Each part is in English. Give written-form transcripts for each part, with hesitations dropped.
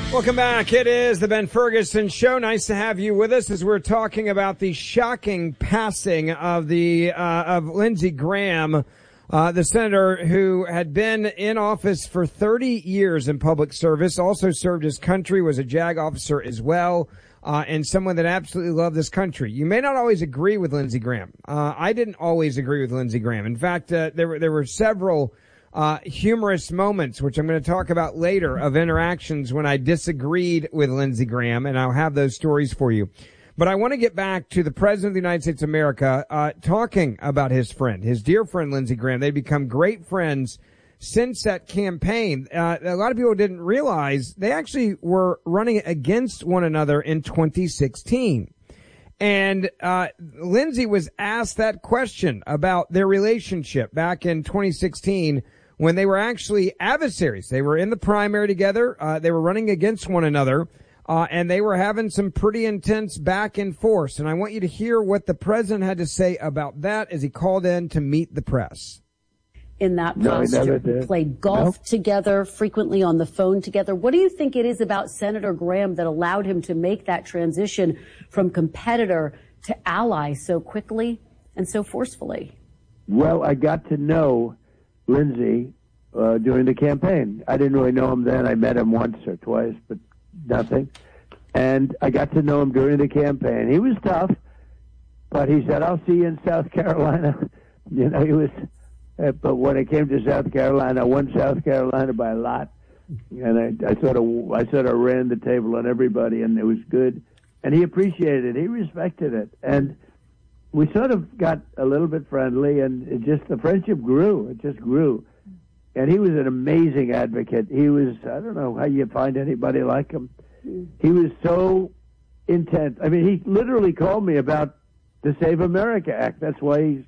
Welcome back. It is the Ben Ferguson Show. Nice to have you with us as we're talking about the shocking passing of of Lindsey Graham, the senator who had been in office for 30 years in public service, also served his country, was a JAG officer as well, and someone that absolutely loved this country. You may not always agree with Lindsey Graham. I didn't always agree with Lindsey Graham. In fact, there were several humorous moments, which I'm going to talk about later, of interactions when I disagreed with Lindsey Graham, and I'll have those stories for you. But I want to get back to the President of the United States of America, talking about his friend, his dear friend Lindsey Graham. They've become great friends since that campaign. A lot of people didn't realize they actually were running against one another in 2016. And Lindsey was asked that question about their relationship back in 2016 when they were actually adversaries. They were in the primary together. They were running against one another, and they were having some pretty intense back and forth. And I want you to hear what the president had to say about that as he called in to meet the press. In that posture, played golf together, frequently on the phone together. What do you think it is about Senator Graham that allowed him to make that transition from competitor to ally so quickly and so forcefully? Well, I got to know Lindsey during the campaign. I didn't really know him then. I met him once or twice, but nothing. And I got to know him during the campaign. He was tough, but he said, "I'll see you in South Carolina." He was... But when it came to South Carolina, I won South Carolina by a lot, and I sort of ran the table on everybody, and it was good. And he appreciated it. He respected it, and we sort of got a little bit friendly, and the friendship grew. It just grew, and he was an amazing advocate. He was, I don't know how you find anybody like him. He was so intent. I mean, he literally called me about the Save America Act. That's why he's.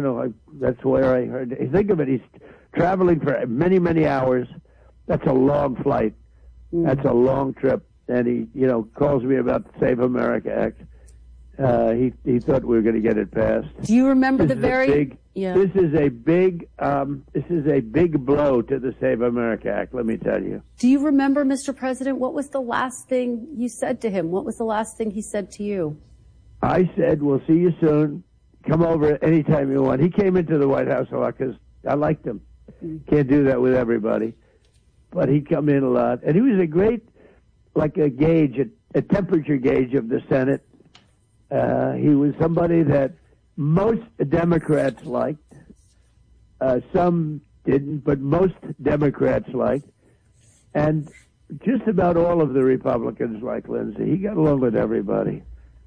That's where I heard. Think of it. He's traveling for many, many hours. That's a long flight. That's a long trip. And he, calls me about the Save America Act. He thought we were going to get it passed. Do you remember This is a big blow to the Save America Act, let me tell you. Do you remember, Mr. President, what was the last thing you said to him? What was the last thing he said to you? I said, "We'll see you soon. Come over anytime you want." He came into the White House a lot because I liked him. Can't do that with everybody. But he'd come in a lot. And he was a great, like a gauge, a temperature gauge of the Senate. He was somebody that most Democrats liked. Some didn't, but most Democrats liked. And just about all of the Republicans liked Lindsey. He got along with everybody.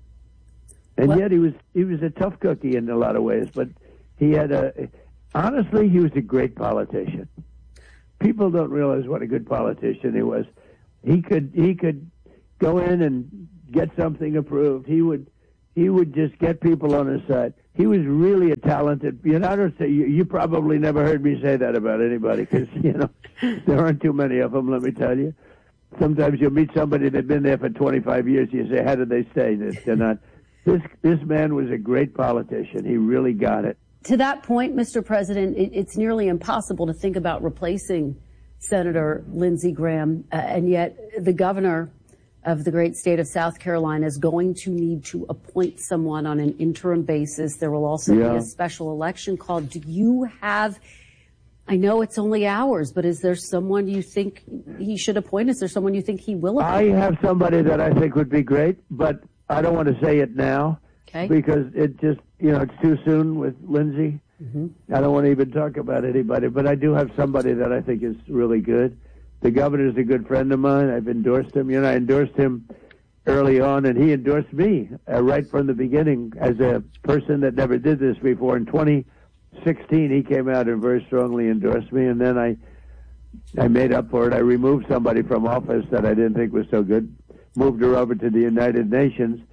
And yet he was a tough cookie in a lot of ways, but honestly, he was a great politician. People don't realize what a good politician he was. He could go in and get something approved. He would just get people on his side. He was really a talented. I don't say you probably never heard me say that about anybody because there aren't too many of them. Let me tell you. Sometimes you'll meet somebody that's been there for 25 years. You say, "How did they stay?" They're not. This man was a great politician. He really got it. To that point, Mr. President, it's nearly impossible to think about replacing Senator Lindsey Graham, and yet the governor of the great state of South Carolina is going to need to appoint someone on an interim basis. There will also be a special election called. Do you have, I know it's only hours, but is there someone you think he should appoint? Is there someone you think he will appoint? I have somebody that I think would be great, but I don't want to say it now because it just, it's too soon with Lindsey. I don't want to even talk about anybody, but I do have somebody that I think is really good. The governor's a good friend of mine. I've endorsed him. I endorsed him early on, and he endorsed me right from the beginning as a person that never did this before. In 2016, he came out and very strongly endorsed me, and then I made up for it. I removed somebody from office that I didn't think was so good. Moved her over to the United Nations.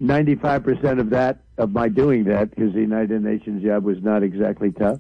95% of my doing that, because the United Nations job was not exactly tough.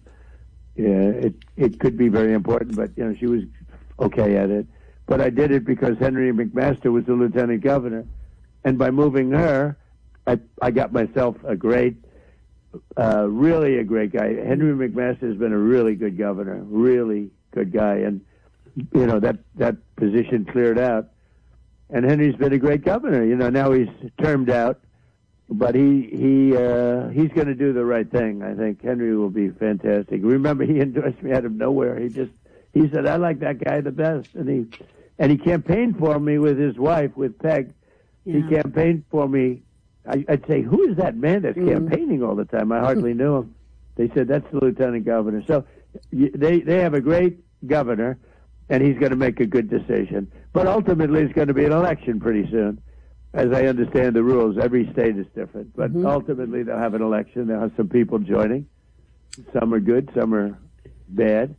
It could be very important, but she was okay at it. But I did it because Henry McMaster was the lieutenant governor, and by moving her, I got myself a great, really a great guy. Henry McMaster has been a really good governor, really good guy, and that position cleared out. And Henry's been a great governor. Now he's termed out, but he's going to do the right thing. I think Henry will be fantastic. Remember, he endorsed me out of nowhere. He said, I like that guy the best. And he campaigned for me with his wife, with Peg. Yeah. He campaigned for me. I'd say, who is that man that's campaigning all the time? I hardly knew him. They said, that's the lieutenant governor. So they have a great governor, and he's going to make a good decision. But ultimately, it's going to be an election pretty soon. As I understand the rules, every state is different. But ultimately, they'll have an election. They'll have some people joining. Some are good, some are bad.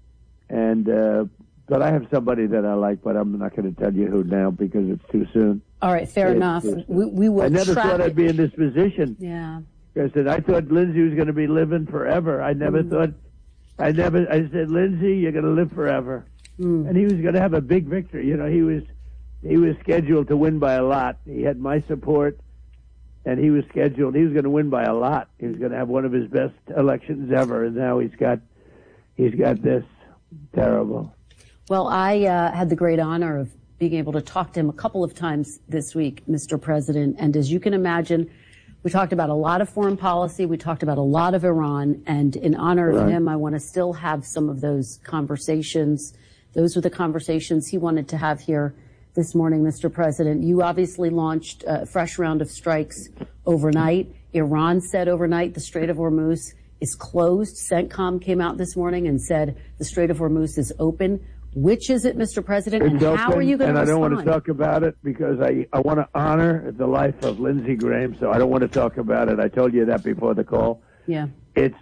But I have somebody that I like, but I'm not going to tell you who now because it's too soon. All right, fair enough. We will. I never thought I'd be in this position. Yeah. I thought Lindsey was going to be living forever. I said, Lindsey, you're going to live forever. And he was going to have a big victory. He was scheduled to win by a lot. He had my support, and he was going to win by a lot. He was going to have one of his best elections ever, and now he's got this. Terrible. Well, I had the great honor of being able to talk to him a couple of times this week, Mr. President, and as you can imagine, we talked about a lot of foreign policy. We talked about a lot of Iran, and in honor of him, I want to still have some of those conversations. Those were the conversations he wanted to have here this morning, Mr. President. You obviously launched a fresh round of strikes overnight. Iran said overnight the Strait of Hormuz is closed. CENTCOM came out this morning and said the Strait of Hormuz is open. Which is it, Mr. President, and how are you going to respond? And I don't want to talk about it because I want to honor the life of Lindsey Graham, so I don't want to talk about it. I told you that before the call. Yeah. It's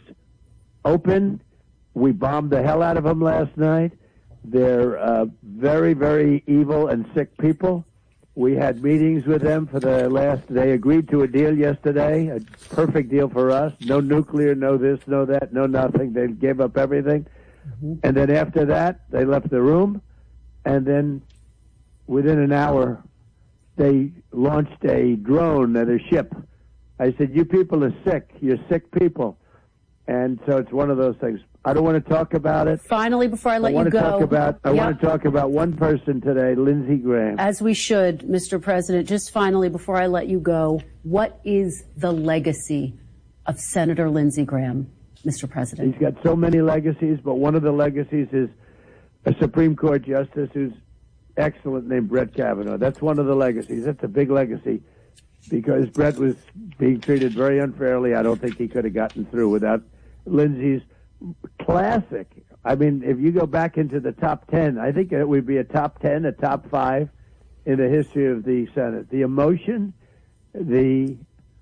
open. We bombed the hell out of them last night. They're very, very evil and sick people. We had meetings with them for the last. They agreed to a deal yesterday, a perfect deal for us. No nuclear, no this, no that, no nothing. They gave up everything. And then after that, they left the room. And then within an hour, they launched a drone at a ship. I said, you people are sick. You're sick people. And so it's one of those things. I don't want to talk about it. Finally, before I let you go. I want to talk about one person today, Lindsey Graham. As we should, Mr. President. Just finally, before I let you go, what is the legacy of Senator Lindsey Graham, Mr. President? He's got so many legacies, but one of the legacies is a Supreme Court justice who's excellent named Brett Kavanaugh. That's one of the legacies. That's a big legacy because Brett was being treated very unfairly. I don't think he could have gotten through without Lindsey's classic. I mean, if you go back into the top 10, I think it would be a top 10, a top 5 in the history of the Senate. The emotion, the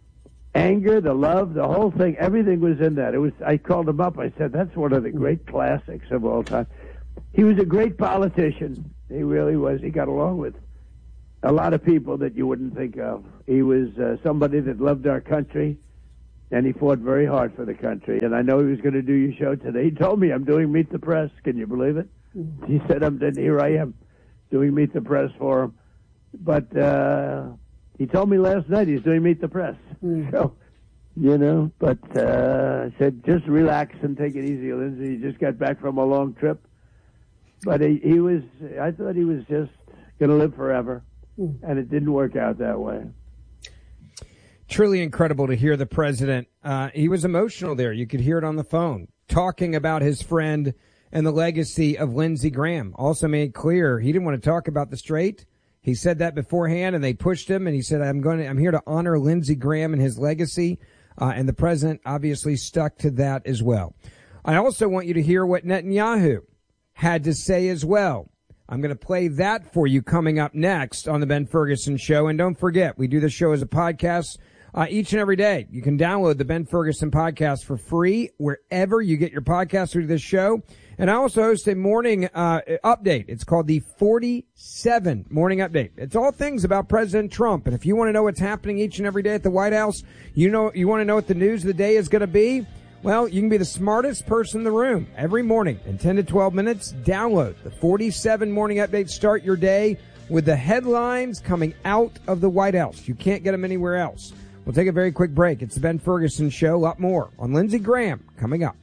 anger, the love, the whole thing, everything was in that. I called him up. I said, that's one of the great classics of all time. He was a great politician. He really was. He got along with a lot of people that you wouldn't think of. He was somebody that loved our country. And he fought very hard for the country. And I know he was going to do your show today. He told me, I'm doing Meet the Press. Can you believe it? He said, here I am doing Meet the Press for him. But he told me last night he's doing Meet the Press. So, but I said, just relax and take it easy, Lindsey. He just got back from a long trip. But I thought he was just going to live forever. And it didn't work out that way. Truly incredible to hear the president. He was emotional there. You could hear it on the phone, talking about his friend and the legacy of Lindsey Graham. Also made clear he didn't want to talk about the Strait. He said that beforehand, and they pushed him, and he said, I'm here to honor Lindsey Graham and his legacy. And the president obviously stuck to that as well. I also want you to hear what Netanyahu had to say as well. I'm going to play that for you coming up next on the Ben Ferguson Show. And don't forget, we do the show as a podcast each and every day. You can download the Ben Ferguson podcast for free wherever you get your podcast through this show. And I also host a morning update. It's called the 47 Morning Update. It's all things about President Trump. And if you want to know what's happening each and every day at the White House, you want to know what the news of the day is going to be, well, you can be the smartest person in the room every morning in 10 to 12 minutes. Download the 47 Morning Update. Start your day with the headlines coming out of the White House. You can't get them anywhere else. We'll take a very quick break. It's the Ben Ferguson Show. A lot more on Lindsey Graham coming up.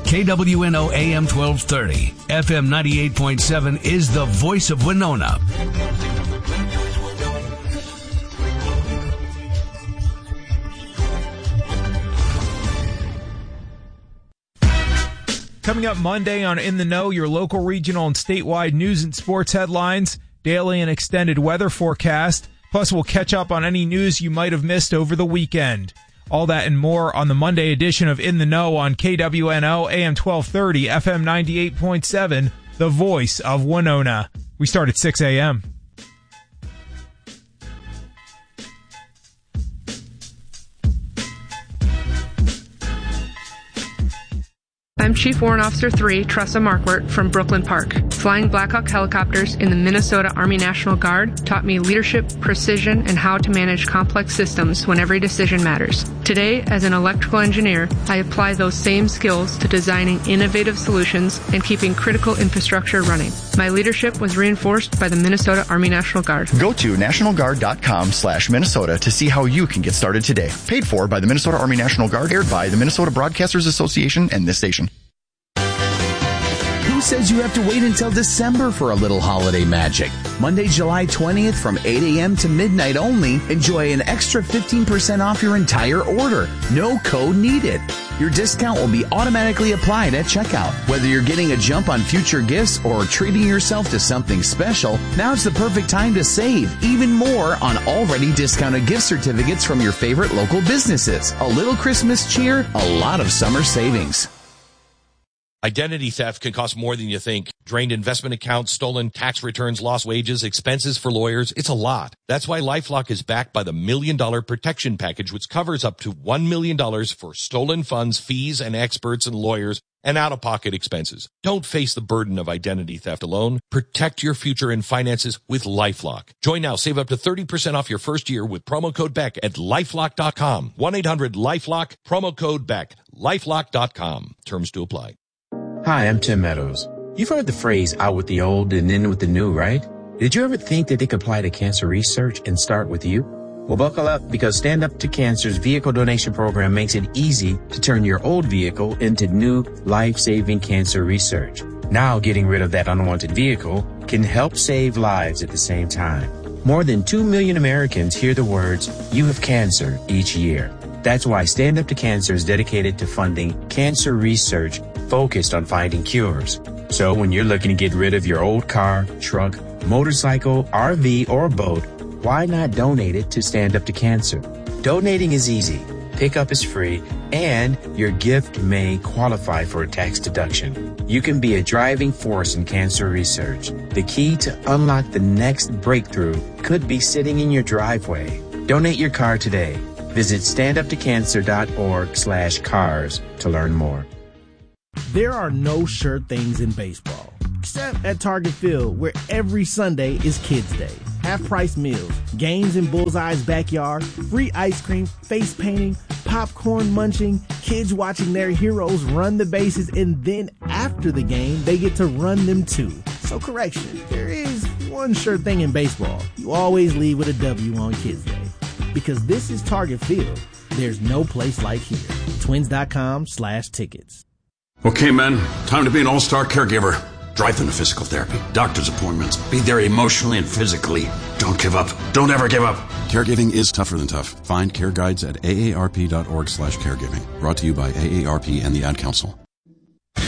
KWNO AM 1230, FM 98.7 is the voice of Winona. Coming up Monday on In the Know, your local, regional, and statewide news and sports headlines, daily and extended weather forecast. Plus, we'll catch up on any news you might have missed over the weekend. All that and more on the Monday edition of In the Know on KWNO AM 1230, FM 98.7, the voice of Winona. We start at 6 a.m. I'm Chief Warrant Officer 3, Tressa Markwart from Brooklyn Park. Flying Black Hawk helicopters in the Minnesota Army National Guard taught me leadership, precision, and how to manage complex systems when every decision matters. Today, as an electrical engineer, I apply those same skills to designing innovative solutions and keeping critical infrastructure running. My leadership was reinforced by the Minnesota Army National Guard. Go to nationalguard.com/Minnesota to see how you can get started today. Paid for by the Minnesota Army National Guard, aired by the Minnesota Broadcasters Association and this station. Who says you have to wait until December for a little holiday magic? Monday, July 20th from 8 a.m. to midnight only, enjoy an extra 15% off your entire order. No code needed. Your discount will be automatically applied at checkout. Whether you're getting a jump on future gifts or treating yourself to something special, now's the perfect time to save even more on already discounted gift certificates from your favorite local businesses. A little Christmas cheer, a lot of summer savings. Identity theft can cost more than you think. Drained investment accounts, stolen tax returns, lost wages, expenses for lawyers. It's a lot. That's why LifeLock is backed by the $1 Million Protection Package, which covers up to $1 million for stolen funds, fees, and experts and lawyers, and out-of-pocket expenses. Don't face the burden of identity theft alone. Protect your future and finances with LifeLock. Join now. Save up to 30% off your first year with promo code BECK at LifeLock.com. 1-800-LifeLock, promo code BECK. LifeLock.com. Terms to apply. Hi, I'm Tim Meadows. You've heard the phrase out with the old and in with the new, right? Did you ever think that they could apply to cancer research and start with you? Well, buckle up, because Stand Up to Cancer's vehicle donation program makes it easy to turn your old vehicle into new life-saving cancer research. Now, getting rid of that unwanted vehicle can help save lives at the same time. More than 2 million Americans hear the words, "You have cancer," each year. That's why Stand Up to Cancer is dedicated to funding cancer research focused on finding cures. So when you're looking to get rid of your old car, truck, motorcycle, RV, or boat, why not donate it to Stand Up to Cancer? Donating is easy, pickup is free, and your gift may qualify for a tax deduction. You can be a driving force in cancer research. The key to unlock the next breakthrough could be sitting in your driveway. Donate your car today. Visit standuptocancer.org/cars to learn more. There are no sure things in baseball, except at Target Field, where every Sunday is Kids Day. Half-price meals, games in Bullseye's backyard, free ice cream, face painting, popcorn munching, kids watching their heroes run the bases, and then after the game, they get to run them too. So correction, there is one sure thing in baseball. You always leave with a W on Kids Day. Because this is Target Field, there's no place like here. Twins.com/tickets. Okay, men, time to be an all-star caregiver. Drive them to physical therapy, doctor's appointments, be there emotionally and physically. Don't give up. Don't ever give up. Caregiving is tougher than tough. Find care guides at aarp.org/caregiving. Brought to you by AARP and the Ad Council.